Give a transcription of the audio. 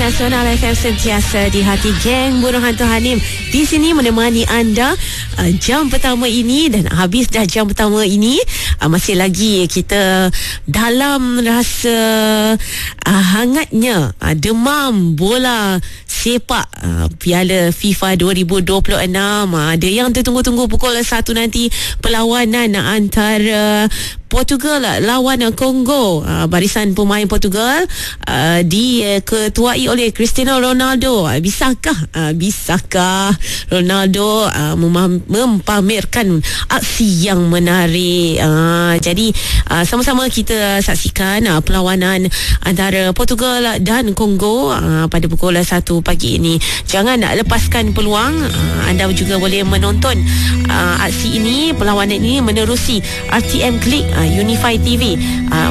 Nasional FM sentiasa di hati geng Burung Hantu Hanim. Di sini menemani anda jam pertama ini, dan habis dah jam pertama ini, masih lagi kita dalam rasa hangatnya demam bola sepak Piala FIFA 2026. Ada yang tertunggu-tunggu pukul 1 nanti, perlawanan antara Portugal lawan Kongo. Barisan pemain Portugal diketuai oleh Cristiano Ronaldo. Bisakah Ronaldo mempamerkan aksi yang menarik? Jadi sama-sama kita saksikan perlawanan antara Portugal dan Kongo pada pukul 1 pagi ini. Jangan lepaskan peluang. Anda juga boleh menonton aksi ini, perlawanan ini menerusi RTM Klik Unify TV.